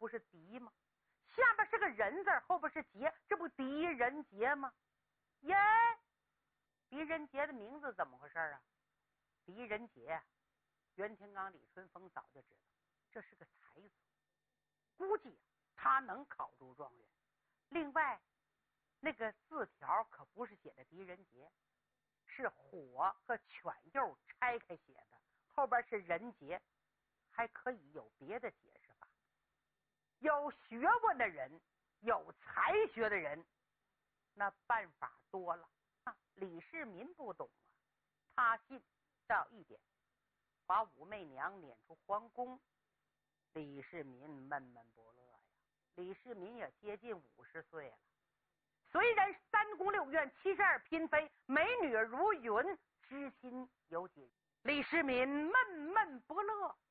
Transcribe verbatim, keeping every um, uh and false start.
不是狄吗？下边是个人字，后边是杰，这不狄仁杰吗？耶，狄仁杰的名字怎么回事啊？狄仁杰，袁天罡、李春风早就知道，这是个才子，估计他能考中状元。另外，那个字条可不是写的狄仁杰，是火和犬釉拆开写的，后边是仁杰，还可以有别的解释法。有学问的人，有才学的人，那办法多了。啊、李世民不懂啊，他信到一点，把武媚娘撵出皇宫，李世民闷闷不乐呀。李世民也接近五十岁了，虽然三宫六院七十二嫔妃，美女如云，知心有几？李世民闷闷不乐。